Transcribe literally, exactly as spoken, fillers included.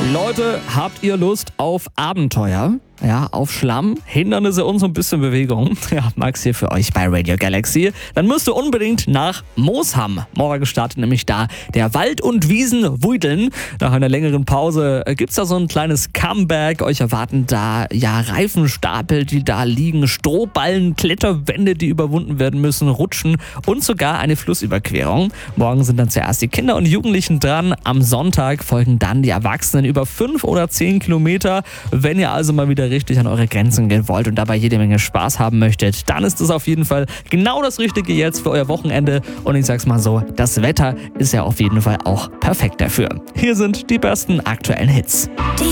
Leute, habt ihr Lust auf Abenteuer? Ja, auf Schlamm, Hindernisse und so ein bisschen Bewegung. Ja, Max hier für euch bei Radio Galaxy. Dann müsst ihr unbedingt nach Moosham. Morgen startet nämlich da der Wald- und Wiesen-Wuideln. Nach einer längeren Pause gibt's da so ein kleines Comeback. Euch erwarten da ja Reifenstapel, die da liegen, Strohballen, Kletterwände, die überwunden werden müssen, Rutschen und sogar eine Flussüberquerung. Morgen sind dann zuerst die Kinder und Jugendlichen dran. Am Sonntag folgen dann die Erwachsenen über fünf oder zehn Kilometer. Wenn ihr also mal wieder richtig an eure Grenzen gehen wollt und dabei jede Menge Spaß haben möchtet, dann ist es auf jeden Fall genau das Richtige jetzt für euer Wochenende. Und ich sag's mal so, das Wetter ist ja auf jeden Fall auch perfekt dafür. Hier sind die besten aktuellen Hits. Die